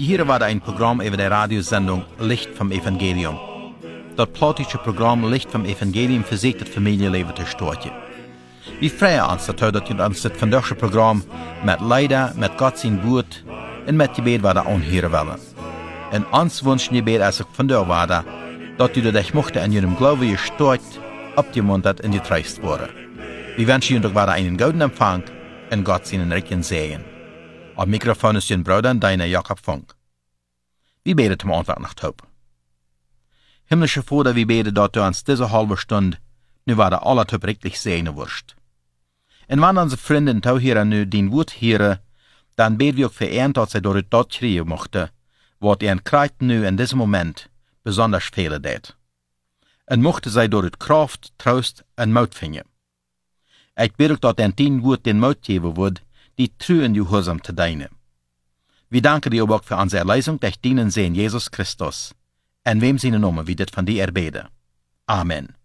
Hier war ein Programm über die Radiosendung Licht vom Evangelium. Das plotische Programm Licht vom Evangelium versucht das Familienleben zu starten. Wir freuen uns, dass uns das vandaag Programm mit Leiden, mit Gott sein Wort und mit Gebet weiter anhören wollen. Und uns wünschen Gebet, als ich vandaag war, dass du dich mochte in ihrem Glauben gestärkt, abgemuntert und getröstet wurde. Wir wünschen Ihnen weiter einen guten Empfang und Gott seinen reichen Segen. Am Mikrofon ist Ihr Bruder, deiner Jakob Funk. Wir beten zum Antwort nach Hoop. Himmlische Vater, wir beten, dass du uns diese halbe Stunde nu weiter alle Hoop richtig segnen wirst. Und wenn unsere Freunde und Zuhörer nu dein Wort hören, dann beten wir auch für ihn, dass sie durch das kriegen möchten, was ihren Kreiten nu in diesem Moment besonders fehlen deed. Und mochten sie durch Kraft, Trost und Mut finden. Ich bete auch, dass dein Wort den Mut geben wird, die treu und gehorsam zu dienen. Wir danken dir auch für unsere Erlösung durch deinen Sohn Jesus Christus, in wem seine Namen wir das von dir erbeten. Amen.